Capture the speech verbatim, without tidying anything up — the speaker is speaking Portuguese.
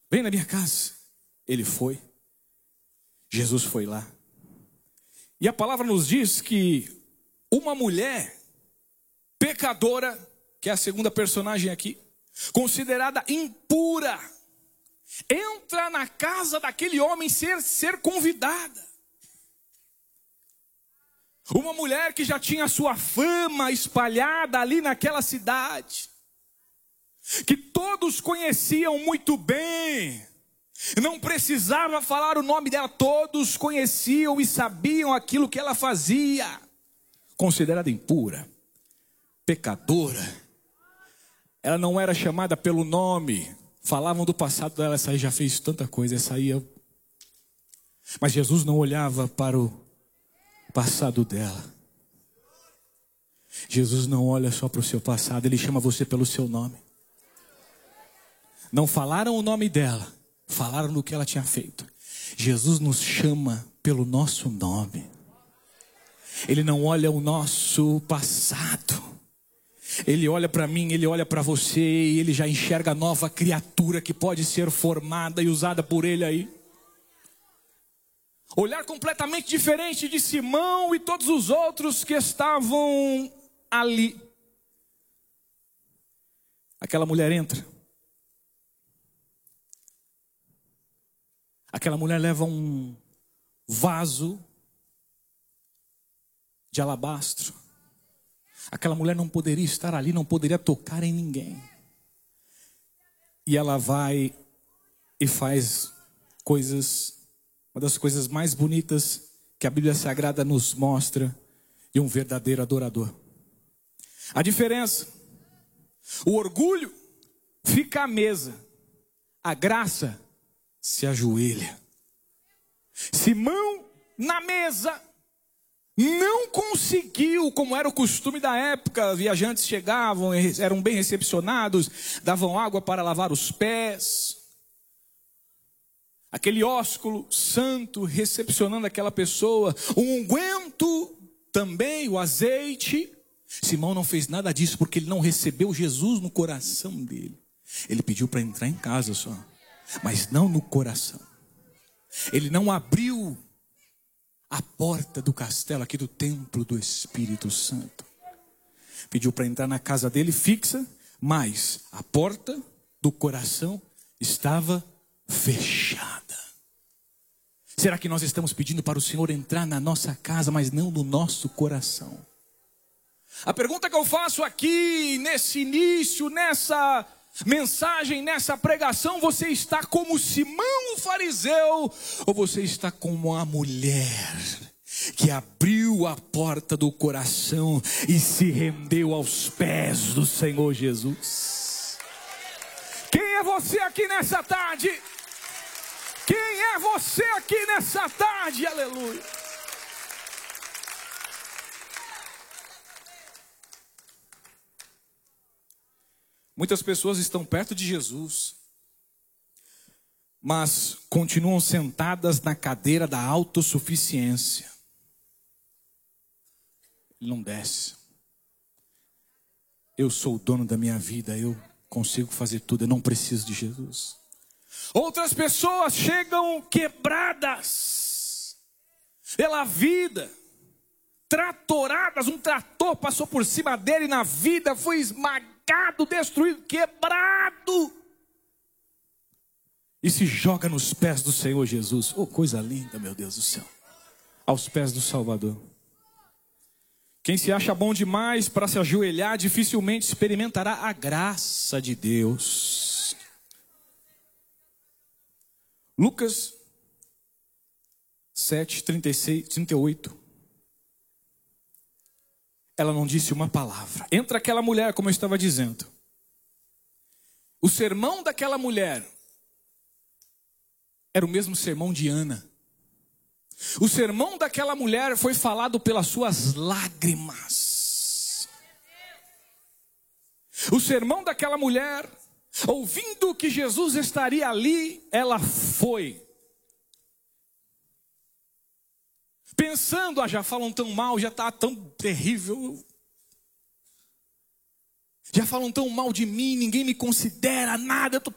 Vem na minha casa. Ele foi. Jesus foi lá. E a palavra nos diz que uma mulher pecadora, que é a segunda personagem aqui, considerada impura, entra na casa daquele homem ser, ser convidada. Uma mulher que já tinha sua fama espalhada ali naquela cidade, que todos conheciam muito bem, não precisava falar o nome dela, todos conheciam e sabiam aquilo que ela fazia. Considerada impura, pecadora, ela não era chamada pelo nome, falavam do passado dela, essa aí já fez tanta coisa, essa aí eu... Mas Jesus não olhava para o passado dela. Jesus não olha só para o seu passado, Ele chama você pelo seu nome. Não falaram o nome dela, falaram do que ela tinha feito. Jesus nos chama pelo nosso nome. Ele não olha o nosso passado. Ele olha para mim, Ele olha para você e Ele já enxerga a nova criatura que pode ser formada e usada por Ele aí. Olhar completamente diferente de Simão e todos os outros que estavam ali. Aquela mulher entra. Aquela mulher leva um vaso de alabastro. Aquela mulher não poderia estar ali, não poderia tocar em ninguém. E ela vai e faz coisas, uma das coisas mais bonitas que a Bíblia Sagrada nos mostra de um verdadeiro adorador. A diferença, o orgulho fica à mesa, a graça se ajoelha. Simão na mesa não conseguiu, como era o costume da época, viajantes chegavam, eram bem recepcionados, davam água para lavar os pés. Aquele ósculo santo recepcionando aquela pessoa, o unguento também, o azeite. Simão não fez nada disso porque ele não recebeu Jesus no coração dele. Ele pediu para entrar em casa só, mas não no coração. Ele não abriu a porta do castelo aqui do templo do Espírito Santo. Pediu para entrar na casa dele fixa, mas a porta do coração estava fechada. Será que nós estamos pedindo para o Senhor entrar na nossa casa, mas não no nosso coração? A pergunta que eu faço aqui, nesse início, nessa mensagem, nessa pregação, você está como Simão o fariseu, ou você está como a mulher que abriu a porta do coração e se rendeu aos pés do Senhor Jesus? Quem é você aqui nessa tarde? Quem é você aqui nessa tarde? Aleluia. Muitas pessoas estão perto de Jesus, mas continuam sentadas na cadeira da autossuficiência. Ele não desce. Eu sou o dono da minha vida, eu consigo fazer tudo, eu não preciso de Jesus. Outras pessoas chegam quebradas pela vida, tratoradas, um trator passou por cima dele na vida, foi esmagado, destruído, quebrado, e se joga nos pés do Senhor Jesus. Oh, coisa linda, meu Deus do céu. Aos pés do Salvador. Quem se acha bom demais para se ajoelhar, dificilmente experimentará a graça de Deus. Lucas sete, trinta e seis, trinta e oito. Ela não disse uma palavra. Entra aquela mulher, como eu estava dizendo. O sermão daquela mulher era o mesmo sermão de Ana. O sermão daquela mulher foi falado pelas suas lágrimas. O sermão daquela mulher, ouvindo que Jesus estaria ali, ela foi. Pensando, ah, já falam tão mal, já está tão terrível. Já falam tão mal de mim, ninguém me considera nada, eu estou